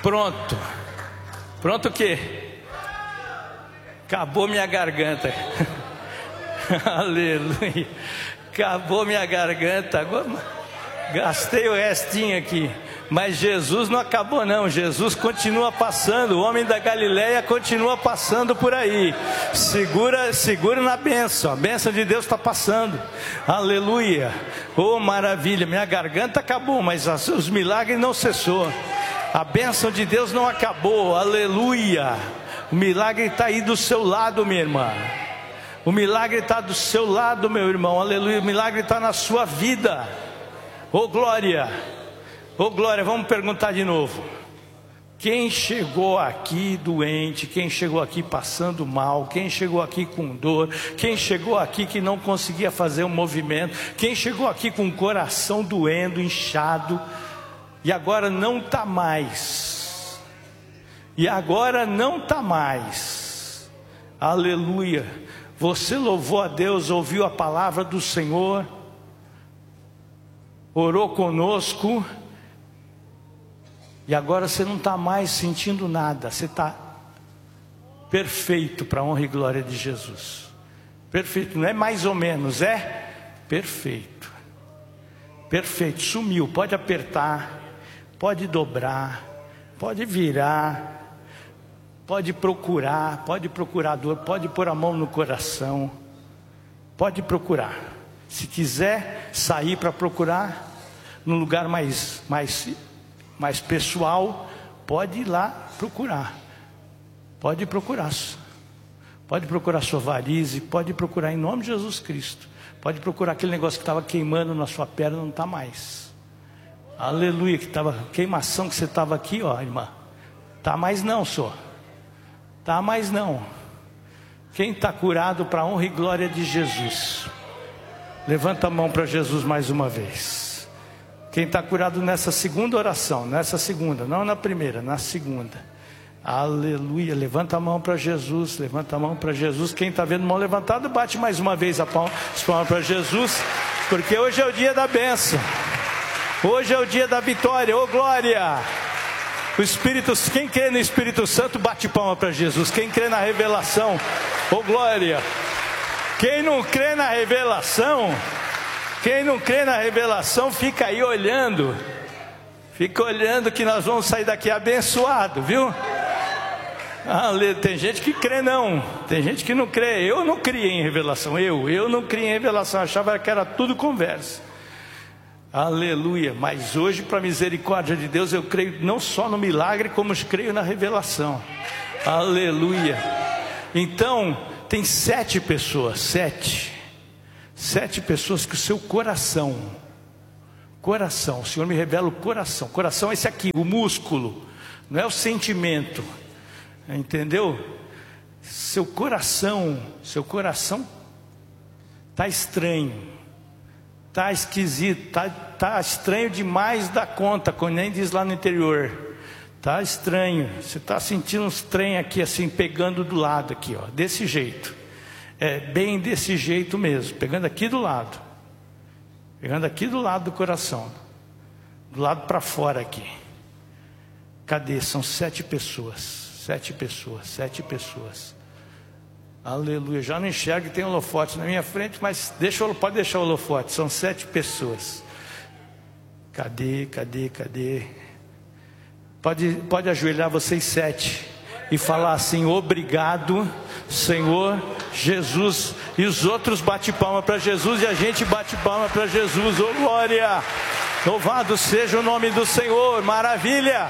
Pronto. Pronto o quê? Acabou minha garganta. Aleluia. Acabou minha garganta. Agora gastei o restinho aqui. Mas Jesus não acabou não. Jesus continua passando. O homem da Galileia continua passando por aí. Segura na bênção. A bênção de Deus está passando. Aleluia. Oh, maravilha. Minha garganta acabou, mas os milagres não cessou. A bênção de Deus não acabou. Aleluia. O milagre está aí do seu lado, minha irmã. O milagre está do seu lado, meu irmão. Aleluia. O milagre está na sua vida. Oh, glória. Oh, glória. Vamos perguntar de novo. Quem chegou aqui doente? Quem chegou aqui passando mal? Quem chegou aqui com dor? Quem chegou aqui que não conseguia fazer um movimento? Quem chegou aqui com o coração doendo, inchado? E agora não está mais. E agora não está mais. Aleluia. Você louvou a Deus, ouviu a palavra do Senhor, orou conosco, e agora você não está mais sentindo nada. Você está perfeito para a honra e glória de Jesus. Perfeito, não é mais ou menos, é perfeito. Perfeito, sumiu. Pode apertar, pode dobrar, pode virar, pode procurar dor, pode pôr a mão no coração, pode procurar. Se quiser sair para procurar num lugar mais pessoal, pode ir lá procurar. Pode procurar sua varize, pode procurar em nome de Jesus Cristo. Pode procurar aquele negócio que estava queimando na sua perna, não está mais. Aleluia, que estava queimação que você estava aqui, ó, irmã. Tá mais não, senhor. Tá mais não. Quem está curado para a honra e glória de Jesus? Levanta a mão para Jesus mais uma vez. Quem está curado nessa segunda oração, nessa segunda, não na primeira, na segunda. Aleluia, levanta a mão para Jesus, levanta a mão para Jesus. Quem está vendo mão levantada, bate mais uma vez as palmas para Jesus, porque hoje é o dia da bênção. Hoje é o dia da vitória, ô glória. O Espírito, quem crê no Espírito Santo, bate palma para Jesus. Quem crê na revelação, ô glória. Quem não crê na revelação, fica aí olhando. Fica olhando que nós vamos sair daqui abençoado, viu? Tem gente que crê não, tem gente que não crê. Eu não criei em revelação, eu não criei em revelação, achava que era tudo conversa. Aleluia, mas hoje, para a misericórdia de Deus, eu creio não só no milagre, como creio na revelação. Aleluia. Então, tem 7 pessoas, 7 pessoas que o seu coração, o Senhor me revela o coração é esse aqui, o músculo, não é o sentimento, entendeu? Seu coração está estranho. Está esquisito, tá estranho demais da conta, como nem diz lá no interior. Está estranho, você está sentindo uns trem aqui assim, pegando do lado aqui, ó, desse jeito. É bem desse jeito mesmo, pegando aqui do lado do coração, do lado para fora aqui. Cadê? São 7 pessoas. Aleluia, já não enxergo que tem holofote na minha frente, mas pode deixar o holofote, são 7 pessoas. Cadê? Pode ajoelhar vocês 7 e falar assim: obrigado, Senhor Jesus. E os outros bate palma para Jesus, e a gente bate palma para Jesus. Oh glória, louvado seja o nome do Senhor. Maravilha.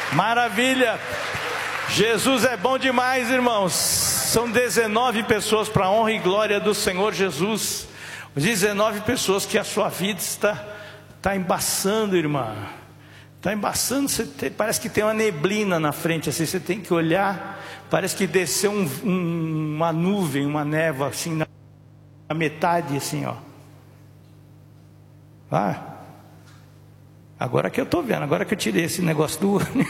Jesus é bom demais, irmãos. São 19 pessoas para a honra e glória do Senhor Jesus. 19 pessoas que a sua vida está embaçando, irmã. Está embaçando, parece que tem uma neblina na frente, assim, você tem que olhar, parece que desceu uma nuvem, uma névoa, assim, na metade, assim, ó. Agora que eu estou vendo, agora que eu tirei esse negócio do olho.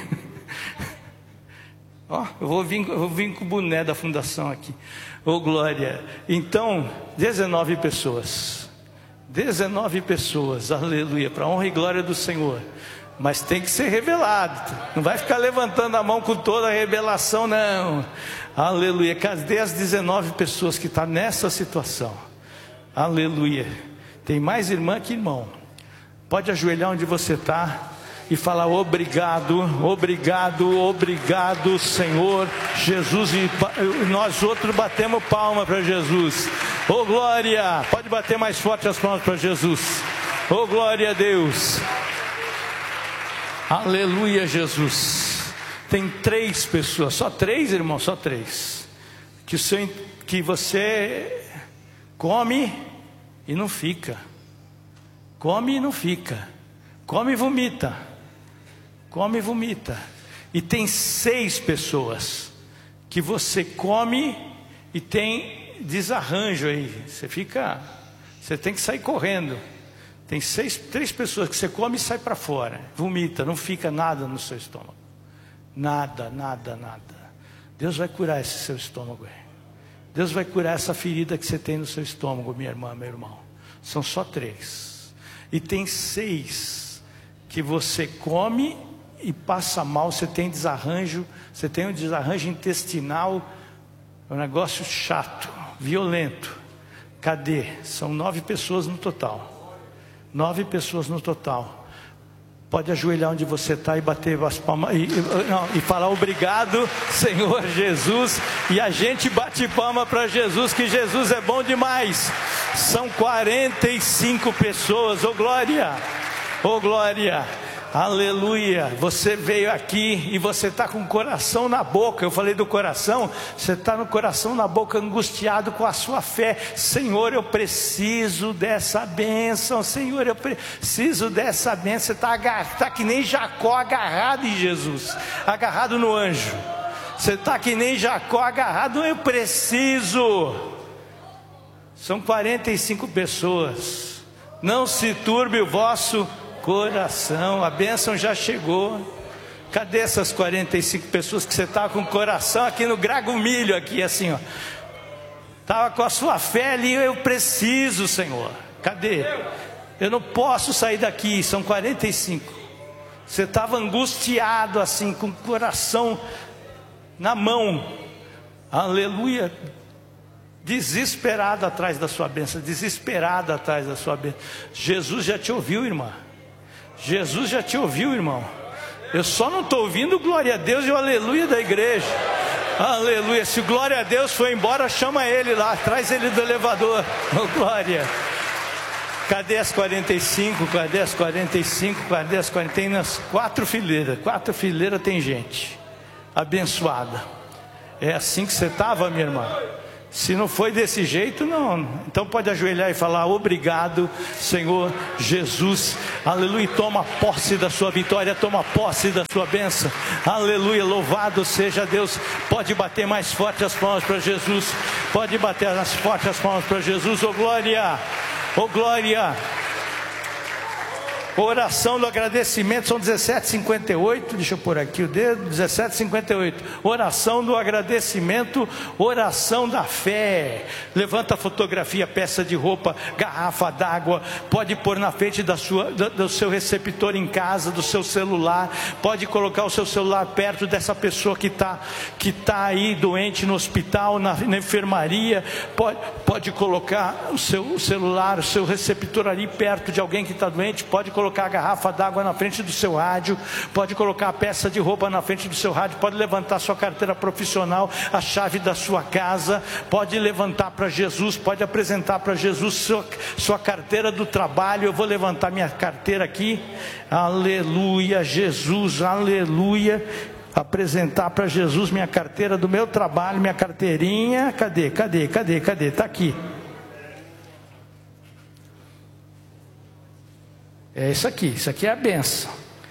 Eu vou vir com o boné da fundação aqui. Oh glória. Então, 19 pessoas, aleluia, para a honra e glória do Senhor. mas tem que ser revelado. Não vai ficar levantando a mão com toda a revelação, não. Aleluia. Cadê as 19 pessoas que estão nessa situação? Aleluia. Tem mais irmã que irmão. Pode ajoelhar onde você está e falar: obrigado, obrigado, obrigado, Senhor Jesus. E nós outros batemos palma para Jesus. Oh glória. Pode bater mais forte as palmas para Jesus. Oh glória a Deus. Aleluia, Jesus. Tem 3 pessoas, só 3, irmão, só 3, que você come e não fica, come e não fica, come e vomita, come e vomita. E tem 6 pessoas que você come e tem desarranjo aí, você tem que sair correndo. Tem 3 pessoas que você come e sai para fora, vomita, não fica nada no seu estômago. Nada, nada, nada. Deus vai curar esse seu estômago aí. Deus vai curar essa ferida que você tem no seu estômago, minha irmã, meu irmão. São só 3. E tem 6 que você come e passa mal, você tem desarranjo, você tem um desarranjo intestinal, um negócio chato, violento. Cadê? São 9 pessoas no total. 9 pessoas no total. Pode ajoelhar onde você está e bater as palmas e falar: obrigado, Senhor Jesus. E a gente bate palma para Jesus, que Jesus é bom demais. São 45 pessoas. Oh glória, oh glória. Aleluia. Você veio aqui e você está com o coração na boca. Eu falei do coração. Você está no coração na boca, angustiado com a sua fé. Senhor, eu preciso dessa bênção. Senhor, eu preciso dessa bênção. Você está que nem Jacó agarrado em Jesus, agarrado no anjo. Você está que nem Jacó agarrado. Eu preciso. São 45 pessoas. Não se turbe o vosso coração, a bênção já chegou. Cadê essas 45 pessoas que você está com o coração aqui no gragumilho, aqui assim, ó? Estava com a sua fé ali. Eu preciso, Senhor. Cadê? Eu não posso sair daqui. São 45. Você estava angustiado assim, com o coração na mão. Aleluia. Desesperado atrás da sua bênção. Desesperado atrás da sua bênção. Jesus já te ouviu, irmã. Jesus já te ouviu, irmão. Eu só não estou ouvindo glória a Deus e o aleluia da igreja. Aleluia. Se glória a Deus foi embora, chama ele lá, traz ele do elevador. Oh glória. Cadê as 45? Cadê as 45? Cadê as 40? Tem nas 4 fileiras. 4 fileiras tem gente abençoada. É assim que você estava, minha irmã? Se não foi desse jeito, não. Então pode ajoelhar e falar: obrigado, Senhor Jesus. Aleluia. Toma posse da sua vitória, toma posse da sua bênção. Aleluia. Louvado seja Deus. Pode bater mais forte as palmas para Jesus. Pode bater mais forte as palmas para Jesus. Oh glória, oh glória. Oração do agradecimento, são 17h58, deixa eu pôr aqui o dedo, 17h58, oração do agradecimento, oração da fé. Levanta a fotografia, peça de roupa, garrafa d'água, pode pôr na frente do seu receptor em casa, do seu celular, pode colocar o seu celular perto dessa pessoa que tá aí doente no hospital, na enfermaria, pode colocar o seu celular, o seu receptor ali perto de alguém que está doente, pode colocar a garrafa d'água na frente do seu rádio, pode colocar a peça de roupa na frente do seu rádio, pode levantar sua carteira profissional, a chave da sua casa, pode levantar para Jesus, pode apresentar para Jesus sua carteira do trabalho. Eu vou levantar minha carteira aqui, aleluia, Jesus, aleluia. Apresentar para Jesus minha carteira do meu trabalho, minha carteirinha, cadê, está aqui. É isso aqui é a benção.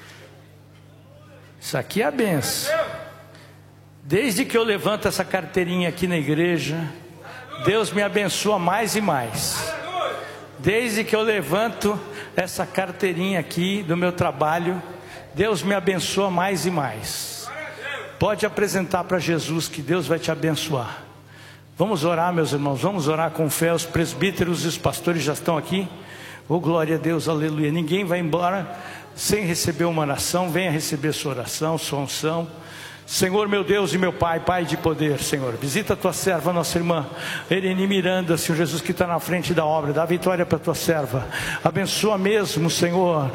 Isso aqui é a benção. Desde que eu levanto essa carteirinha aqui na igreja, Deus me abençoa mais e mais. Desde que eu levanto essa carteirinha aqui do meu trabalho, Deus me abençoa mais e mais. Pode apresentar para Jesus que Deus vai te abençoar. Vamos orar, meus irmãos, vamos orar com fé. Os presbíteros e os pastores já estão aqui. Oh glória a Deus, aleluia. Ninguém vai embora sem receber uma oração, venha receber sua oração, sua unção. Senhor meu Deus e meu Pai, Pai de poder, Senhor, visita a tua serva, nossa irmã Ereni Miranda, Senhor Jesus, que está na frente da obra, dá vitória para a tua serva, abençoa mesmo, Senhor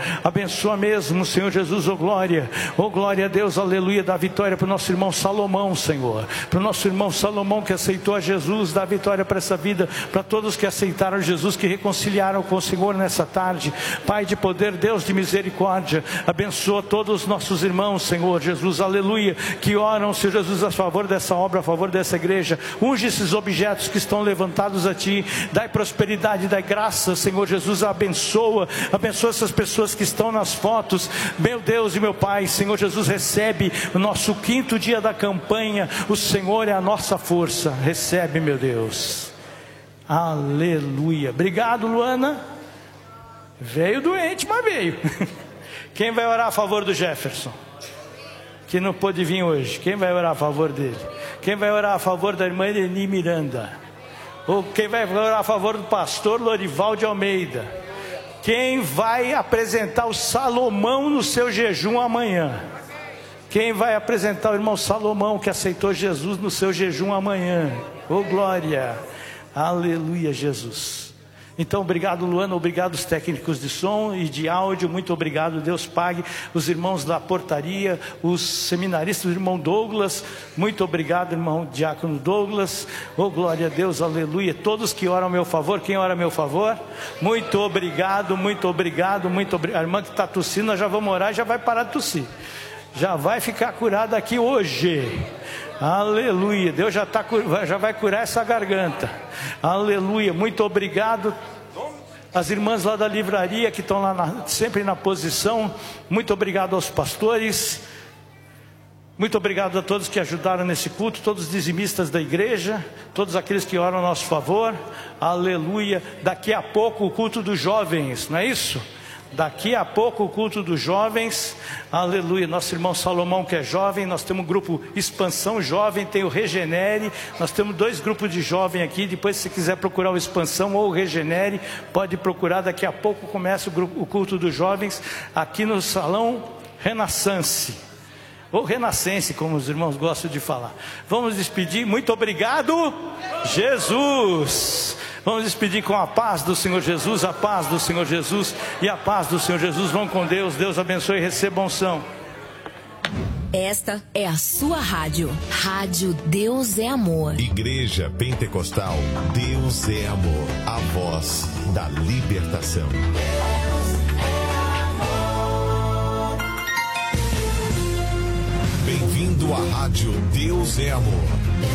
Jesus, oh glória a Deus, aleluia, dá vitória para o nosso irmão Salomão, Senhor, para o nosso irmão Salomão que aceitou a Jesus, dá vitória para essa vida, para todos que aceitaram Jesus, que reconciliaram com o Senhor nessa tarde, Pai de poder, Deus de misericórdia, abençoa todos os nossos irmãos, Senhor Jesus, aleluia, que oram, Senhor Jesus, a favor dessa obra, a favor dessa igreja. Unge esses objetos que estão levantados a Ti, dai prosperidade, dai graça, Senhor Jesus, abençoa essas pessoas que estão nas fotos, meu Deus e meu Pai, Senhor Jesus, recebe o nosso 5º dia da campanha, o Senhor é a nossa força, recebe, meu Deus, aleluia. Obrigado, Luana, veio doente, mas veio. Quem vai orar a favor do Jefferson, que não pôde vir hoje? Quem vai orar a favor dele? Quem vai orar a favor da irmã Ereni Miranda? Ou quem vai orar a favor do pastor Lorival de Almeida? Quem vai apresentar o Salomão no seu jejum amanhã? Quem vai apresentar o irmão Salomão que aceitou Jesus no seu jejum amanhã? Oh glória, aleluia, Jesus. Então, obrigado, Luana, obrigado os técnicos de som e de áudio, muito obrigado, Deus pague os irmãos da portaria, os seminaristas, o irmão Douglas, muito obrigado, irmão diácono Douglas, oh glória a Deus, aleluia, todos que oram a meu favor. Quem ora a meu favor? Muito obrigado, muito obrigado, muito obrigado. A irmã que está tossindo, nós já vamos orar e já vai parar de tossir, já vai ficar curada aqui hoje. Aleluia, Deus já vai curar essa garganta, aleluia, muito obrigado. As irmãs lá da livraria que estão lá sempre na posição, muito obrigado aos pastores, muito obrigado a todos que ajudaram nesse culto, todos os dizimistas da igreja, todos aqueles que oram a nosso favor, aleluia. Daqui a pouco o culto dos jovens, não é isso? Daqui a pouco o culto dos jovens, aleluia, nosso irmão Salomão que é jovem, nós temos um grupo Expansão Jovem, tem o Regenere, nós temos 2 grupos de jovem aqui, depois se quiser procurar o Expansão ou o Regenere, pode procurar, daqui a pouco começa o culto dos jovens, aqui no Salão Renaissance, ou Renascense, como os irmãos gostam de falar. Vamos despedir, muito obrigado, Jesus. Vamos despedir com a paz do Senhor Jesus, a paz do Senhor Jesus e a paz do Senhor Jesus. Vão com Deus, Deus abençoe e receba unção. Esta é a sua rádio, Rádio Deus é Amor. Igreja Pentecostal, Deus é Amor, a voz da libertação. Bem-vindo à Rádio Deus é Amor.